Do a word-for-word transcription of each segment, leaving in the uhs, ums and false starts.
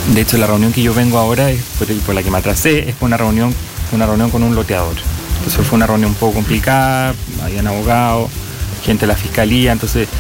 De hecho, la reunión que yo vengo ahora, es por, por la que me atrasé, es una reunión, una reunión con un loteador. Entonces fue una reunión un poco complicada, habían abogados, gente de la fiscalía, entonces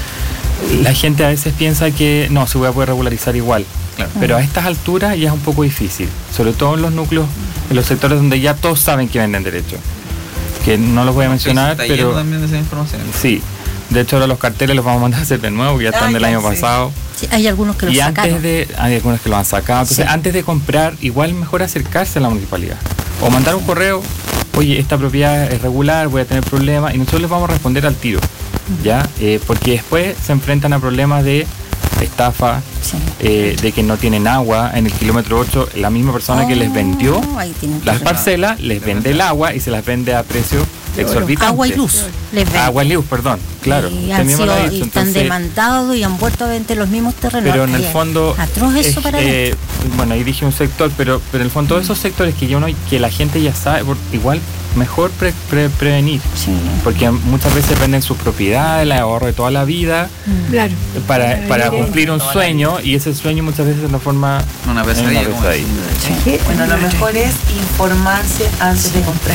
la gente a veces piensa que no, se voy a poder regularizar igual. Claro. Pero a estas alturas ya es un poco difícil, sobre todo en los núcleos, en los sectores donde ya todos saben que venden derechos. Que no los voy a mencionar, sí, pero también de esa información. Sí, de hecho ahora los carteles los vamos a mandar a hacer de nuevo, que ya están ah, del ya año sí. pasado. Sí, hay algunos que los y sacaron. Antes de, hay algunos que lo han sacado. Entonces, sí. antes de comprar, igual mejor acercarse a la municipalidad. O mandar un correo, oye, esta propiedad es regular, voy a tener problemas, y nosotros les vamos a responder al tiro. Uh-huh. ¿Ya? Eh, porque después se enfrentan a problemas de estafa, sí. eh, de que no tienen agua. En el kilómetro ocho, la misma persona oh, que les vendió las parcelas, les vende el agua y se las vende a precio exorbitante. Agua y luz. Les agua y luz, perdón, claro. Y, han sido, dicho, y están entonces, demandados y han vuelto a vender los mismos terrenos. Pero en el fondo... Atroz eso es, para eh, bueno, ahí dije un sector, pero, pero en el fondo todos esos sectores que, ya uno, que la gente ya sabe, igual mejor pre, pre, prevenir. Sí. Porque muchas veces venden sus propiedades, el ahorro de toda la vida, claro. para, para cumplir un sueño, y ese sueño muchas veces se transforma en una pesadilla. En una pesadilla. Sí. Bueno, lo mejor es informarse antes de comprar.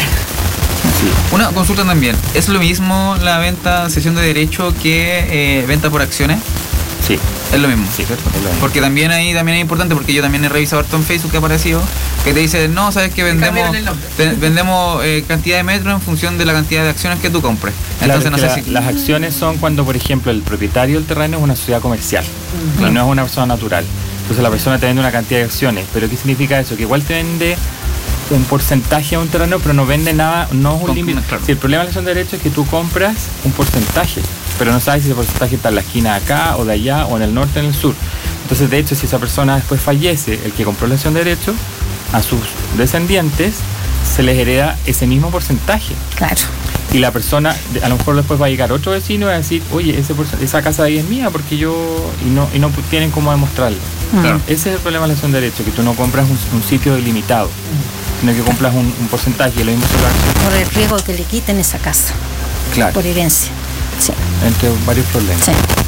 Sí. Una consulta también, ¿es lo mismo la venta, cesión de derecho que eh, venta por acciones? Sí. Es lo mismo. Sí, ¿cierto? Es lo mismo. Porque también ahí también es importante, porque yo también he revisado harto en Facebook que ha aparecido, que te dice, no, sabes que vendemos te, vendemos eh, cantidad de metros en función de la cantidad de acciones que tú compres. Entonces claro, no sé la, si... Las acciones son cuando, por ejemplo, el propietario del terreno es una sociedad comercial, uh-huh. y no es una persona natural. Entonces la persona te vende una cantidad de acciones. ¿Pero qué significa eso? Que igual te vende un porcentaje a un terreno, pero no vende nada, no es un límite. Claro. Si el problema de la cesión de derechos es que tú compras un porcentaje, pero no sabes si ese porcentaje está en la esquina de acá o de allá, o en el norte o en el sur. Entonces, de hecho, si esa persona después fallece, el que compró la cesión de derechos, a sus descendientes se les hereda ese mismo porcentaje. Claro. Y la persona, a lo mejor después va a llegar otro vecino y va a decir, oye, ese esa casa de ahí es mía, porque yo... Y no, y no tienen cómo demostrarlo. Claro. Ese es el problema de la cesión de derechos, que tú no compras un, un sitio delimitado, sino que compras un, un porcentaje, y lo mismo se lo hace. Por el riesgo de que le quiten esa casa. Claro. Por herencia. Sí. Entre varios problemas. Sí.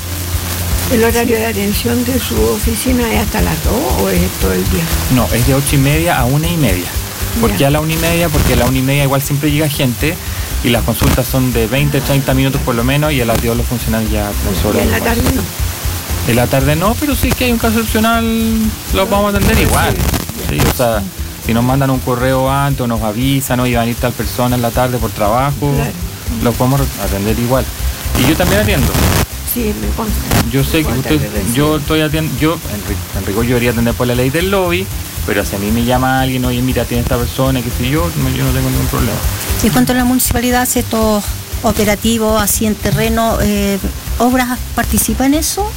¿El horario de atención de su oficina es hasta las dos o es todo el día? No, es de ocho y media a una y media. ¿Por qué a la una y media? Porque a la una y media igual siempre llega gente, y las consultas son de veinte, treinta minutos por lo menos, y a las diez los funcionarios ya tres horas. ¿Y en la tarde no? En la tarde no, pero sí que hay un caso excepcional, los vamos a atender igual. Sí, o sea, si nos mandan un correo antes o nos avisan, o iban a ir tal persona en la tarde por trabajo, claro. los podemos atender igual. Y yo también atiendo. Sí, me consta. Yo sé que usted, yo estoy atendiendo, yo, en rigor yo debería atender por la ley del lobby, pero si a mí me llama alguien, oye, mira, tiene esta persona, que sé yo, no, yo no tengo ningún problema. ¿Y cuánto la municipalidad hace estos operativos así en terreno? Eh, ¿Obras participa en eso?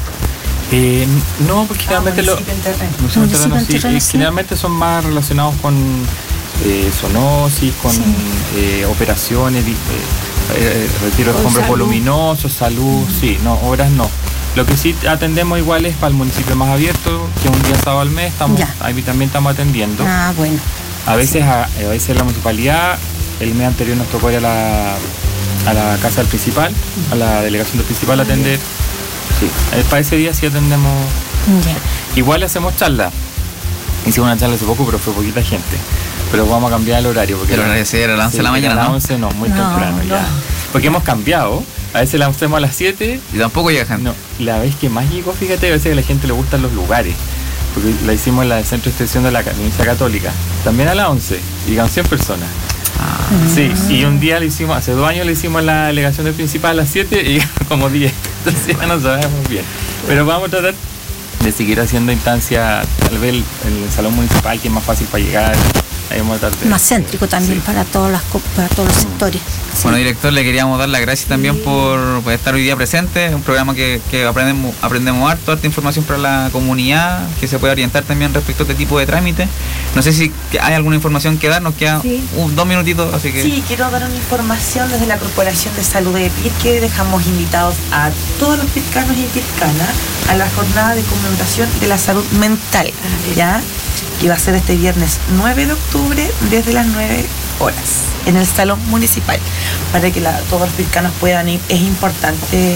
Eh, no, porque generalmente ah, lo, terreno, sí, terreno, sí. generalmente son más relacionados con eh, zoonosis, con sí. eh, operaciones, eh, eh, retiro de escombros voluminosos, salud, mm. sí, no, obras no. Lo que sí atendemos igual es para el municipio más abierto, que un día sábado al mes, estamos, ahí también estamos atendiendo. Ah, bueno. A veces, a, a veces la municipalidad, el mes anterior nos tocó ir a la, a la casa del principal, a la delegación del principal a atender. Sí, para ese día sí atendemos. Yeah. Igual hacemos charla. Hicimos una charla hace poco, pero fue poquita gente. Pero vamos a cambiar el horario. Porque el horario sí era a las once de la mañana, ¿no? A las ¿no? once no, muy no, temprano no. ya. Porque hemos cambiado. A veces la hacemos a las siete. Y tampoco llega gente. No, la vez que más llegó, fíjate, a veces que a la gente le gustan los lugares. Porque la hicimos en la centro de extensión de la Universidad Católica. También a las once. Y llegan cien personas. Ah. Sí, y un día le hicimos, hace dos años le hicimos la delegación del principal a las siete y como diez. Entonces ya no sabemos bien. Pero vamos a tratar de seguir haciendo instancia, tal vez el, el salón municipal, que es más fácil para llegar. Ahí vamos a tratar de, más céntrico también, sí. para, todas las, para todos los sectores. Sí. Bueno, director, le queríamos dar las gracias también por, por estar hoy día presente. Es un programa que, que aprendemos, aprendemos harto, harta información para la comunidad, que se puede orientar también respecto a este tipo de trámites. No sé si hay alguna información que dar, nos quedan sí. un, dos minutitos, así que... Sí, quiero dar una información desde la Corporación de Salud de Pirque. Dejamos invitados a todos los pircanos y pircanas a la jornada de conmemoración de la salud mental, ¿ya? Que va a ser este viernes nueve de octubre desde las nueve horas en el salón municipal, para que la, todos los pircanos puedan ir. Es importante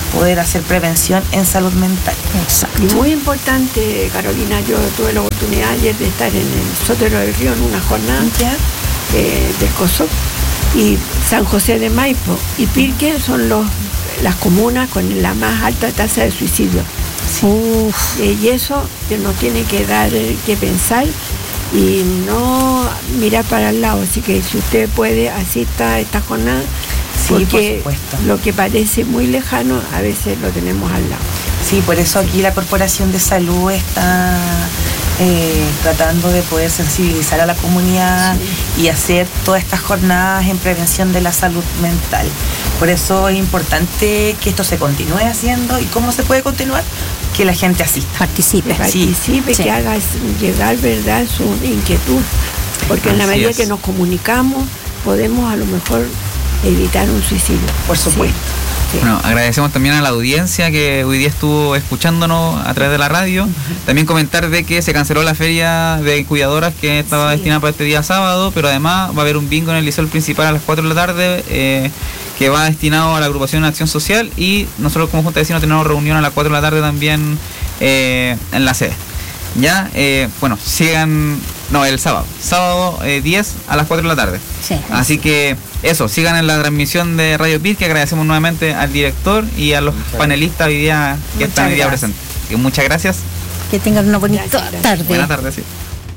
poder hacer prevención en salud mental. Exacto. Y muy importante, Carolina, yo tuve la oportunidad ayer de estar en el Sotero del Río en una jornada ¿Ya? eh, del COSOC, y San José de Maipo y Pirque son los, las comunas con la más alta tasa de suicidio. Uf, Eh, y eso que nos tiene que dar eh, que pensar y no mirar para el lado. Así que si usted puede, asista a esta jornada, Sí, por porque supuesto. lo que parece muy lejano a veces lo tenemos al lado. Sí, por eso aquí la Corporación de Salud está eh, tratando de poder sensibilizar a la comunidad y hacer todas estas jornadas en prevención de la salud mental. Por eso es importante que esto se continúe haciendo. ¿Y cómo se puede continuar? Que la gente asista. participe. Que participe, Sí. que haga llegar, ¿verdad?, su inquietud. Porque en la Así medida es. que nos comunicamos, podemos a lo mejor evitar un suicidio. Por supuesto. Sí. Bueno, agradecemos también a la audiencia que hoy día estuvo escuchándonos a través de la radio. También comentar de que se canceló la feria de cuidadoras que estaba Sí. destinada para este día sábado, pero además va a haber un bingo en el liceo principal a las cuatro de la tarde eh, que va destinado a la agrupación de acción social, y nosotros como Junta de Vecinos tenemos reunión a las cuatro de la tarde también eh, en la sede. Ya, eh, bueno, sigan, no, el sábado, sábado eh, diez a las cuatro de la tarde. Sí. Así que eso, sigan en la transmisión de Radio Pit, que agradecemos nuevamente al director y a los panelistas hoy día que Muchas están hoy día gracias. presentes. Y muchas gracias. Que tengan una bonita Gracias, gracias. tarde. Buenas tardes. Sí.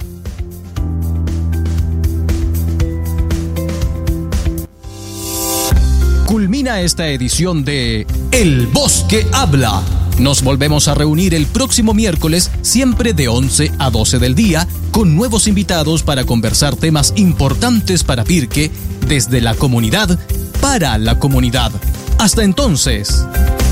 Culmina esta edición de El Bosque Habla. Nos volvemos a reunir el próximo miércoles, siempre de once a doce del día, con nuevos invitados para conversar temas importantes para Pirque, desde la comunidad, para la comunidad. Hasta entonces.